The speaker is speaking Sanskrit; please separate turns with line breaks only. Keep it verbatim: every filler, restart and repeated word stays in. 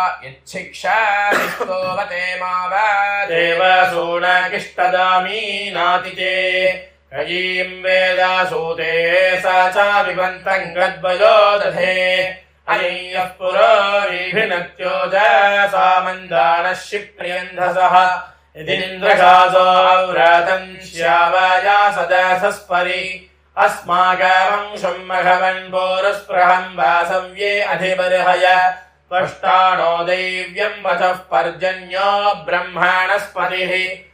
यच्छिक्षास्तोवते मावदेवसूनकिष्टदामी नातिते कयीं वेदासूते सा च विभन्तम् गद्वयो दधे अय्यः पुरोभिनत्योजसा मन्दानः शिप्रियन्धसः यदिन्द्रशासो व्रतम् श्यावया सदसस्परि अस्माकमंशम् मघवन् पोरस्पृहम् वासव्ये अधिबर्हय त्वष्टानो दैव्यम् वचः पर्जन्यो ब्रह्मणस्पतिः